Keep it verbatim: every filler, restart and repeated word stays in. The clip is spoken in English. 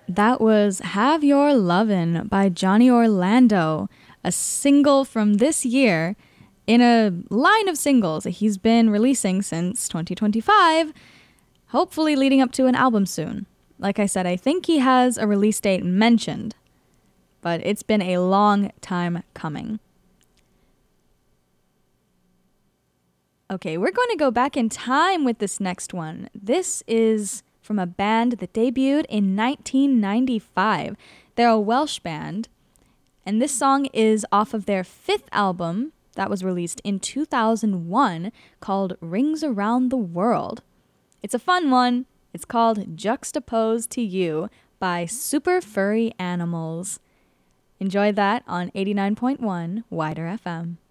That was Have Your Lovin' by Johnny Orlando, a single from this year in a line of singles that he's been releasing since twenty twenty-five, hopefully leading up to an album soon. Like I said, I think he has a release date mentioned, but it's been a long time coming. Okay, we're going to go back in time with this next one. This is from a band that debuted in nineteen ninety-five. They're a Welsh band, and this song is off of their fifth album that was released in two thousand one called Rings Around the World. It's a fun one. It's called Juxtaposed to You by Super Furry Animals. Enjoy that on eighty-nine point one Wider F M.